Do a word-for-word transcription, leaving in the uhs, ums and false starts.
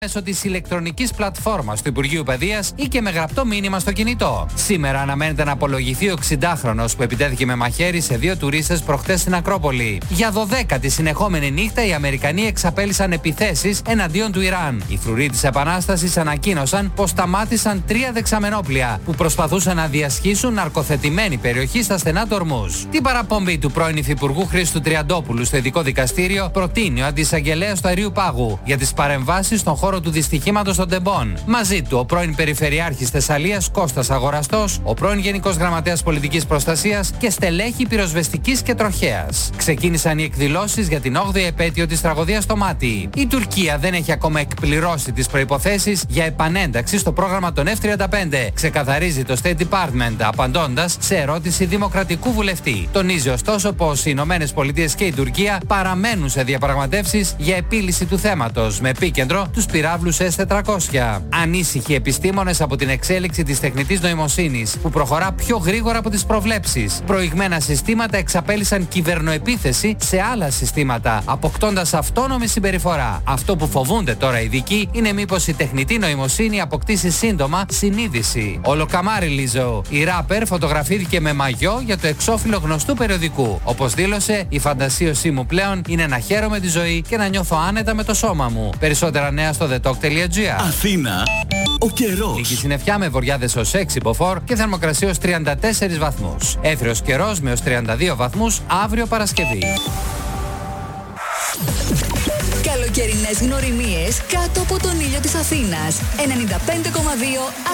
μέσω της ηλεκτρονικής πλατφόρμας του Υπουργείου Παιδείας ή και με γραπτό μήνυμα στο κινητό. Σήμερα αναμένεται να απολογηθεί ο εξηντάχρονος που επιτέθηκε με μαχαίρι σε δύο τουρίστες προχτές στην Ακρόπολη. Για δωδέκατη συνεχόμενη νύχτα οι Αμερικανοί εξαπέλυσαν επιθέσεις εναντίον του Ιράν. Οι φρουροί της Επανάστασης ανακοίνωσαν πως σταμάτησαν τρία δεξαμενόπλια που προσπαθούσαν να διασχίσουν ναρκοθετημένη περιοχή στα στενά του Ορμούζ. Την παραπομπή του πρώην Υφυπουργού Χρήστου Τριαντόπουλου στο ειδικό δικαστήριο προτείνει ο αντισαγγελέας του Αερίου Πάγου για τις παρεμβάσεις στον χώρο του δυστυχήματος των Τεμπών. Μαζί του ο πρώην Περιφερειάρχης Θεσσαλίας Κώστας Αγοραστός, ο πρώην Γενικός Γραμματέας Πολιτικής Προστασίας και στελέχη πυροσβεστικής και τροχέας. Ξεκίνησαν οι εκδηλώσεις για την όγδοη επέτειο της τραγωδίας στο Μάτι. Η Τουρκία δεν έχει ακόμα εκπληρώσει τις προϋποθέσεις για επανένταξη στο πρόγραμμα των εφ τριάντα πέντε, ξεκαθαρίζει το State Department απαντώντας σε ερώτηση δημοκρατικού βουλευτή. Τονίζει ωστόσο πως οι Ηνωμένες Πολιτείες και η Τουρκία παραμένουν σε διαπραγματεύσεις για επίλυση του θέματος με επίκεντρο τους πυράβλους ες τετρακόσια. Ανήσυχοι επιστήμονες από την εξέλιξη της τεχνητής νοημοσύνης που προχωρά πιο γρήγορα από τις προβλέψεις. Προηγμένα συστήματα εξαπέλυσαν κυβερνοεπίθεση σε άλλα συστήματα, αποκτώντας αυτόνομη συμπεριφορά. Αυτό που φοβούνται τώρα οι ειδικοί είναι μήπως η τεχνητή νοημοσύνη αποκτήσει σύντομα συνείδηση. Ολοκαμάρι Λίζο, η ράπερ φωτογραφήθηκε με μαγιό για το εξώφυλλο γνωστού περιοδικού. Όπως δήλωσε, η φαντασίωσή μου πλέον είναι να χαίρομαι τη ζωή και να νιώθω άνετα με το σώμα μου. Περισσότερα νέα στο the talk dot gr. Αθήνα, ο καιρός. Λίγη συννεφιά με βοριάδες ως έξι μποφόρ και θερμοκρασία ως τριάντα τέσσερις βαθμούς. Έθριος καιρός με ως τριάντα δύο βαθμούς αύριο Παρασκευή. Καλοκαιρινές γνωριμίες κάτω από τον ήλιο της Αθήνας. ενενήντα πέντε κόμμα δύο